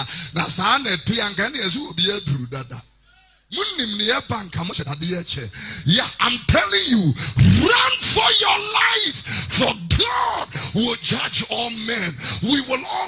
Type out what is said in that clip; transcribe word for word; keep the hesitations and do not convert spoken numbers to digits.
na saa na te anka na yesu obi aduru dada. Munim ne bank amoche dade ye che. Yeah, I'm telling you, run for your life, for God will judge all men. We will all